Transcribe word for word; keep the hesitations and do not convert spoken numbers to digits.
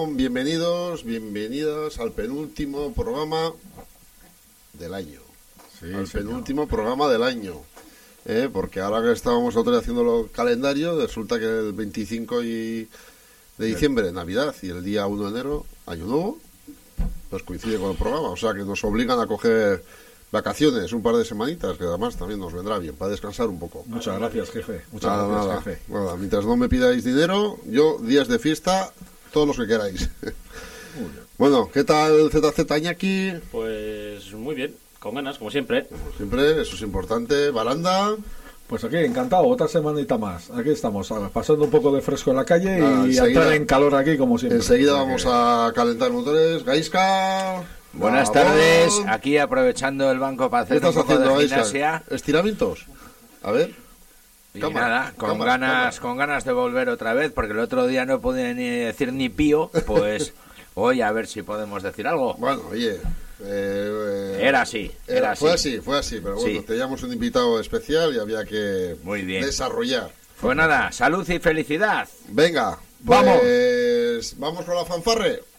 Bienvenidos, bienvenidas al penúltimo programa del año. Sí, al señor. penúltimo programa del año. ¿eh? Porque ahora que estábamos otra vez haciendo el calendario, resulta que el veinticinco y de diciembre, Navidad, y el día uno de enero, Año Nuevo, pues coincide con el programa. O sea que nos obligan a coger vacaciones un par de semanitas, que además también nos vendrá bien, para descansar un poco. Muchas gracias, jefe. Muchas Nada, gracias, nada, jefe. nada. Mientras no me pidáis dinero, yo días de fiesta, todos los que queráis. Bueno, ¿qué tal Z Z Iñaki? Pues muy bien, con ganas, como siempre. Como siempre, eso es importante. Baranda. Pues aquí, encantado, otra semanita más. Aquí estamos, a ver, pasando un poco de fresco en la calle Nada, y a enseguida- entrar en calor aquí, como siempre. Enseguida O sea vamos que- a calentar motores. Gaisca. Buenas Gabón. tardes, aquí aprovechando el banco para ¿Qué hacer un estás poco haciendo, de Gaisca? gimnasia ¿Estiramientos? A ver. y Cámara, nada, con cámara, ganas, cámara. con ganas de volver otra vez, porque el otro día no pude ni decir ni pío, pues hoy a ver si podemos decir algo. Bueno, oye. eh, eh, Era así, era Fue así. así, fue así, pero bueno, Sí. teníamos un invitado especial y había que Muy bien. desarrollar. Pues nada, salud y felicidad. Venga, Vamos. pues vamos con la fanfarre.